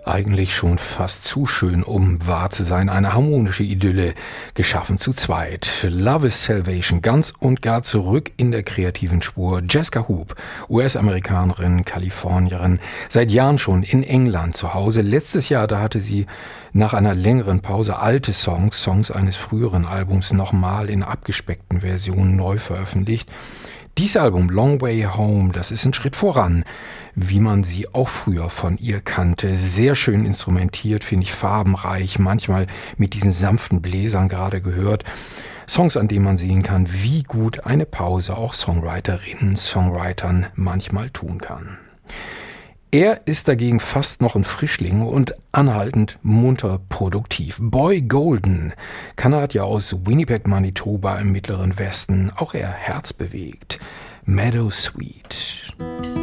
Eigentlich schon fast zu schön, um wahr zu sein. Eine harmonische Idylle, geschaffen zu zweit. Love is Salvation, ganz und gar zurück in der kreativen Spur. Jessica Hoop, US-Amerikanerin, Kalifornierin, seit Jahren schon in England zu Hause. Letztes Jahr, da hatte sie nach einer längeren Pause alte Songs eines früheren Albums nochmal in abgespeckten Versionen neu veröffentlicht. Dieses Album, Long Way Home, das ist ein Schritt voran, wie man sie auch früher von ihr kannte. Sehr schön instrumentiert, finde ich, farbenreich, manchmal mit diesen sanften Bläsern gerade gehört. Songs, an denen man sehen kann, wie gut eine Pause auch Songwriterinnen, Songwritern manchmal tun kann. Er ist dagegen fast noch ein Frischling und anhaltend munter produktiv. Boy Golden, Kanadier aus Winnipeg, Manitoba im mittleren Westen, auch er herzbewegt. Meadow Sweet.